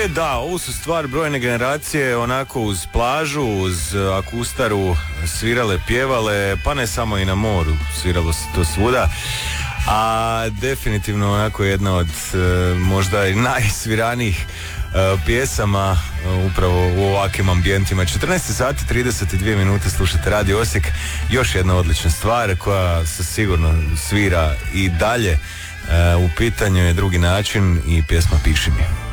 da, ovo su stvar brojne generacije onako uz plažu, uz akustaru svirale, pjevale, pa ne samo i na moru, sviralo se to svuda. A definitivno onako jedna od možda i najsviranijih pjesama upravo u ovakvim ambijentima. 14 sati 32 minute slušate Radio Osijek. Još jedna odlična stvar koja se sigurno svira i dalje. U pitanju je Drugi način i pjesma Piši mi.